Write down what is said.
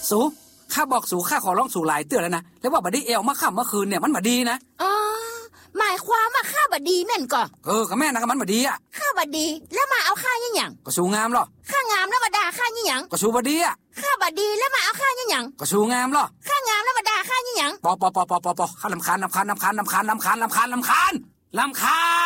สูข้าบอกสูข้าขอร้องสูหลายเตือนแล้วนะแล้วว่าบัดนี้เอวมาค่ำเมื่อคืนเนี่ยมันบ่ดีนะอ๋อหมายความว่าข้าบ่ดีแม่นก่อก็แม่นะก็มันบ่ดีอ่ะข้าบ่ดีแล้วมาเอาข้าหยังก็สูงามหรอข้างามแล้วมาด่าข้าหยังก็สูบ่ดีอ่ะข้าบ่ดีแล้วมาเอาข้าหยังก็สูงามหรอข้างามแล้วมาด่าข้าหยังปอข้ารำคาญ